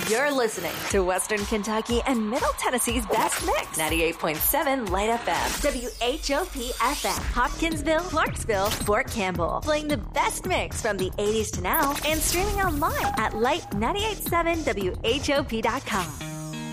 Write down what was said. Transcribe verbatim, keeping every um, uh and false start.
You're listening to Western Kentucky and Middle Tennessee's best mix. ninety-eight point seven Light F M. W H O P F M. Hopkinsville, Clarksville, Fort Campbell. Playing the best mix from the eighties to now and streaming online at light nine eight seven W H O P dot com.